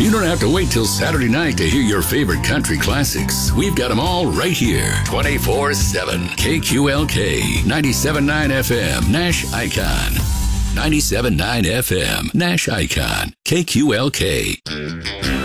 You don't have to wait till Saturday night to hear your favorite country classics. We've got them all right here, 24/7. KQLK, 97.9 FM, Nash Icon. 97.9 FM, Nash Icon, KQLK.